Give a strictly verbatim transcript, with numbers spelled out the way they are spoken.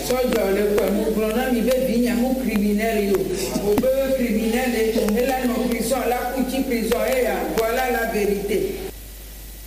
Sọ́jọ́ le kọ́ mu gbọ́nà mi bẹ́ bí nyàmú criminel yo. O bẹ́ criminel et on est là non prison, la couchi prison et voilà la vérité.